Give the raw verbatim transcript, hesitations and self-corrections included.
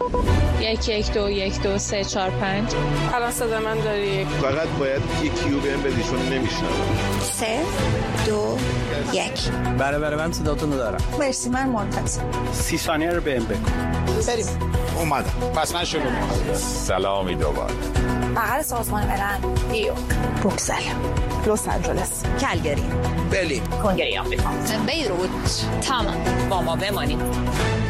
یک یک دو یک دو سه چهار پنج. الان صدا من داری؟ فقط باید یکی رو بهم بدی چون نمیشنوم. سه دو یک. بله بله من صداتون رو دارم. مرسی من منتظر. سی ثانیه رو بهم بگو. بریم. اومدم. پس من شروع می‌کنم. سلامی دوباره. بغل سازمان ملل. نیو. بروکسل. لس آنجلس. کلگری. برلین. کنگره آمریکا. بیروت. تمام. با ما بمانید.